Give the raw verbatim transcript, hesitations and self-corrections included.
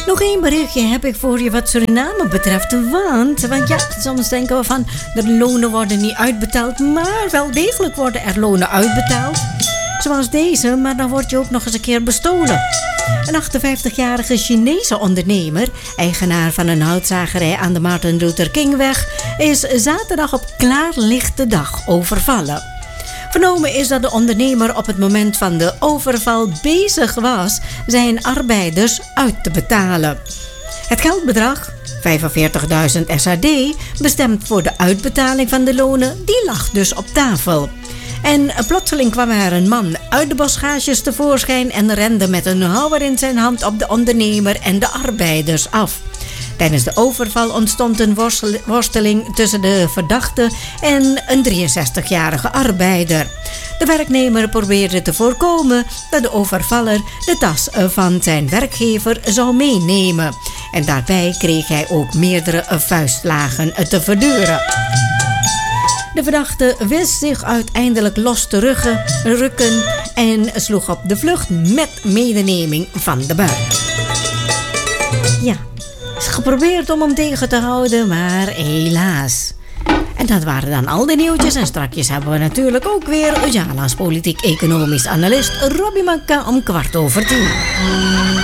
Nog één berichtje heb ik voor je wat Suriname betreft. Want, want ja, soms denken we van de lonen worden niet uitbetaald. Maar wel degelijk worden er lonen uitbetaald. Zoals deze, maar dan word je ook nog eens een keer bestolen. Een achtenvijftigjarige Chinese ondernemer, eigenaar van een houtzagerij aan de Martin Luther Kingweg, is zaterdag op klaarlichte dag overvallen. Vernomen is dat de ondernemer op het moment van de overval bezig was zijn arbeiders uit te betalen. Het geldbedrag, vijfenveertigduizend S A D, bestemd voor de uitbetaling van de lonen, die lag dus op tafel. En plotseling kwam er een man uit de bosgages tevoorschijn en rende met een houwer in zijn hand op de ondernemer en de arbeiders af. Tijdens de overval ontstond een worsteling tussen de verdachte en een drieënzestigjarige arbeider. De werknemer probeerde te voorkomen dat de overvaller de tas van zijn werkgever zou meenemen. En daarbij kreeg hij ook meerdere vuistslagen te verduren. De verdachte wist zich uiteindelijk los te rukken, rukken en sloeg op de vlucht met medeneming van de buit. Ja, is geprobeerd om hem tegen te houden, maar helaas. En dat waren dan al de nieuwtjes. En strakjes hebben we natuurlijk ook weer Ujala's politiek-economisch analist Robbie Makka om kwart over tien.